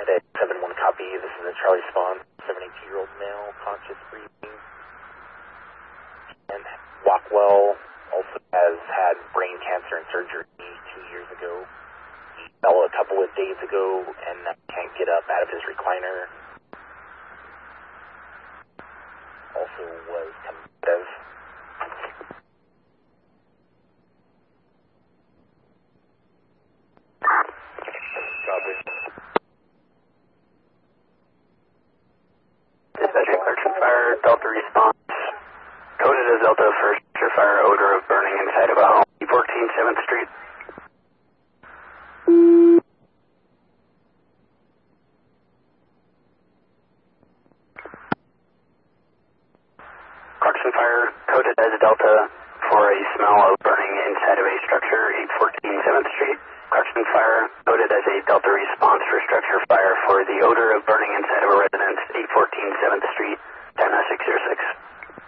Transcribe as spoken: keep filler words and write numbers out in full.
Today, seven one copy. This is a Charlie Spawn, seventy-two-year-old male, conscious breathing. And Walkwell also has had brain cancer and surgery two years ago. He fell a couple of days ago and can't get up out of his recliner. Also was combative. Copy. Dispatcher Clarkson Fire, Delta response. Coded as Delta for structure fire, odor of burning inside of a home, E fourteen seventh Street. Clarkson Fire, coded as Delta for a smell of burning inside of a structure, eight fourteen seventh Street. Clarkson Fire, coded as a Delta response for structure fire for the odor of burning inside of a residence, eight fourteen seventh Street, ten oh six oh six.